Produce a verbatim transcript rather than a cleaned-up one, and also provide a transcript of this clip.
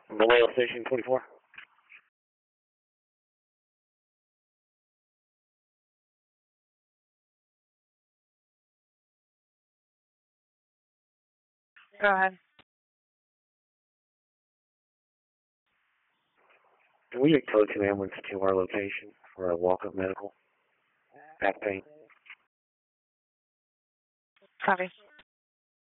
Vallejo Station twenty-four. Go ahead. Can we get code two ambulance to our location for a walk-up medical? Back pain. Copy.